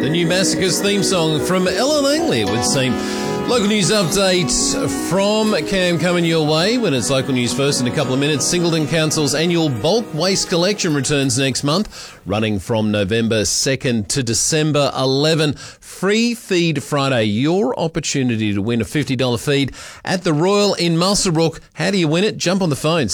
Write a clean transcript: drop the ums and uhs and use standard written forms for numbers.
The new Massacres theme song from Ella Langley, it would seem. Local news update from Cam coming your way when it's local news first in a couple of minutes. Singleton Council's annual bulk waste collection returns next month, running from November 2nd to December 11. Free Feed Friday, your opportunity to win a $50 feed at the Royal in Muswellbrook. How do you win it? Jump on the phone.